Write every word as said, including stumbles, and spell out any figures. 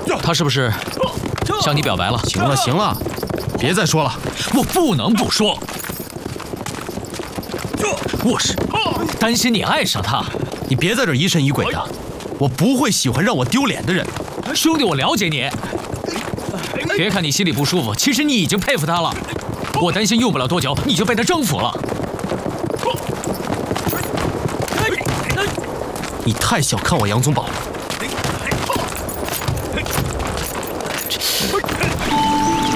他是不是向你表白了？ 行了行了，别再说了， 我不能不说。我是担心你爱上他。 你别在这疑神疑鬼的，我不会喜欢让我丢脸的人。 兄弟，我了解你。别看你心里不舒服，其实你已经佩服他了。我担心用不了多久你就被他征服了。 你太小看我杨宗保了。